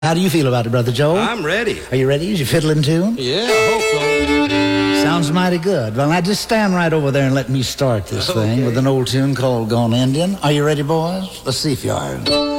How do you feel about it, Brother Joel? I'm ready. Are you ready? Is your fiddle in tune? Yeah, I hope so. Sounds mighty good. Well, now just stand right over there and let me start this thing with an old tune called Gone Indian. Are you ready, boys? Let's see if you are.